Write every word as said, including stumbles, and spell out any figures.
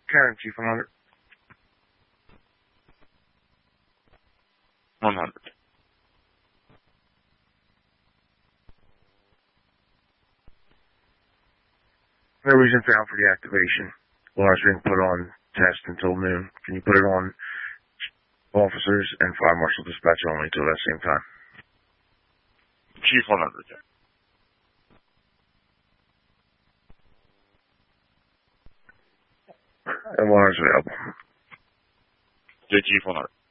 Karen, Chief one hundred. one hundred. No reason found for the activation. Alarm's being put on test until noon. Can you put it on officers and fire marshal dispatch only until that same time? Chief one hundred. Alarm's available. J Chief one hundred.